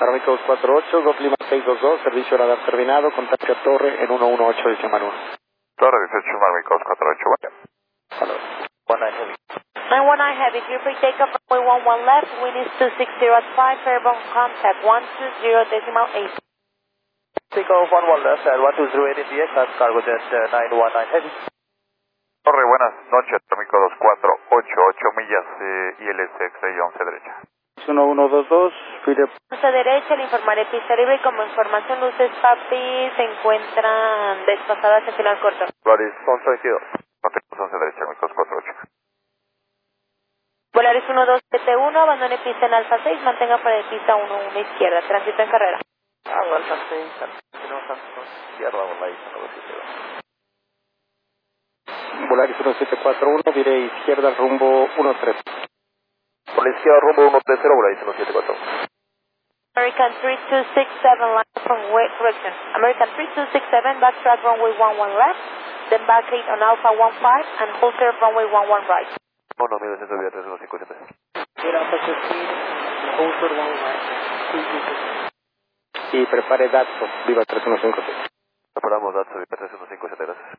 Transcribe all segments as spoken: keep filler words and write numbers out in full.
Aeroméxico dos cuatro ocho, dos Lima seis dos dos, servicio radar terminado, contacto a torre en uno uno ocho, decimal uno. Torre dieciocho, Aeroméxico dos cuatro ocho, bueno. Hello. one nine Heavy. nine one nine Heavy, clear for takeoff, runway one one left, wind is two six zero at five, airborne contact one two zero decimal eight. Takeoff one one left, at one two zero eight in the X, that's cargo jet uh, nine one nine Heavy. Torre, buenas noches, Aeroméxico dos cuatro ocho, ocho millas, eh, I L S X once derecha. uno uno dos dos, Philip. once derecha, le informaré pista libre y como información luces papi se encuentran despasadas en final corto. Volaris once veintidós. Contactos once derecha, Aeroméxico dos cuatro ocho. Volaris uno dos siete uno, abandone pista en Alfa seis, mantenga para de pista uno uno izquierda, tránsito en carrera. Ah, Alfa seis, tenemos Alfa izquierda, Volaris uno dos siete uno. Volaris uno siete cuatro uno, vire izquierda rumbo uno tres. Por la izquierda rumbo uno tres cero, Volaris uno siete cuatro uno. American three two six seven, line from way, correction. American three two six seven, backtrack runway one one left, then back eight on Alpha one five, and hold serve runway one one right. uno mil doscientos vía tres uno cinco siete. Mira, Alfa fifteen, hold for one right. Y prepare datos, viva tres uno cinco siete. Preparamos datos, viva tres uno cinco siete, gracias.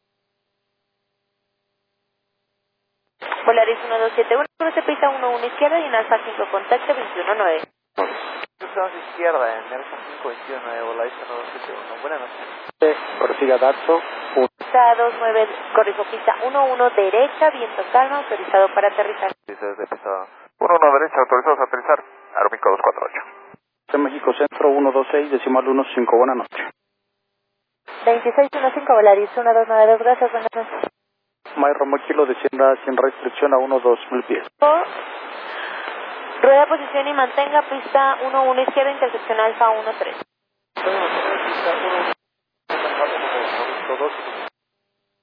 Volaris uno dos siete uno, cruce pista uno uno izquierda y en Alfa cinco, contacto veintiuno nueve. Cruzamos izquierda en Alfa cinco veintiuno nueve, Volaris uno dos siete uno. Buenas noches. Prosiga dato. Pista dos nueve, corrijo pista uno uno derecha, viento calma, autorizado para aterrizar. Dice desde pista uno uno derecha, autorizados a aterrizar, Aeroméxico dos cuatro ocho. De México Centro uno dos seis, decimal uno cinco, buenas noches. veintiséis quince, Volaris uno dos nueve dos, gracias, buenas noches. May Romeo Kilo descienda sin restricción a uno dos mil pies. Rueda posición y mantenga pista uno uno izquierda, intersección Alfa uno tres.